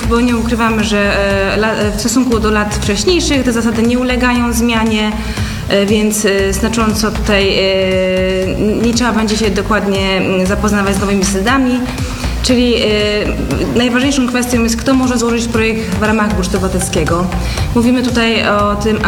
bo nie ukrywamy, że w stosunku do lat wcześniejszych te zasady nie ulegają zmianie, więc znacząco tutaj nie trzeba będzie się dokładnie zapoznawać z nowymi zasadami. Czyli najważniejszą kwestią jest, kto może złożyć projekt w ramach Bursztynu Obywatelskiego. Mówimy tutaj o tym,